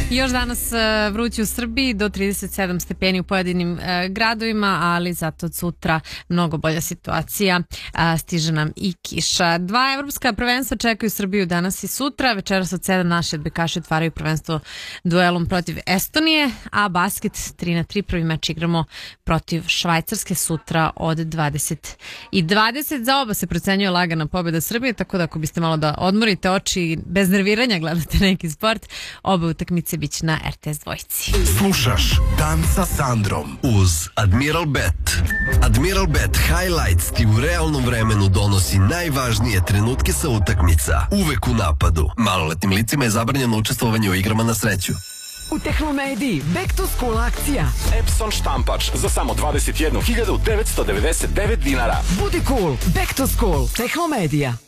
Još danas vruće u Srbiji, do 37 stepeni u pojedinim gradovima, ali zato od sutra mnogo bolja situacija, stiže nam i kiša. Dva evropska prvenstva čekaju Srbiju danas i sutra. Večeras od 7 naši odbojkaši otvaraju prvenstvo duelom protiv Estonije, a basket 3-3 prvi meč igramo protiv Švajcarske sutra od 20:20. Za oba se procenjuje lagana pobjeda Srbije, tako da ako biste malo da odmorite oči i bez nerviranja gledate neki sport, oba utakmice biće na RTS dvojici. Slušaš Dan sa Sandrom uz Admiral Bet. Admiral Bet Highlights ti u realnom vremenu donosi najvažnije trenutke sa utakmica. Uvek u napadu. Maloletnim licima je zabranjeno učestvovanje u igrama na sreću. U Tehlomediji Back to School akcija. Epson štampač za samo 21.999 dinara. Budi cool, Back to School, Tehlomedija.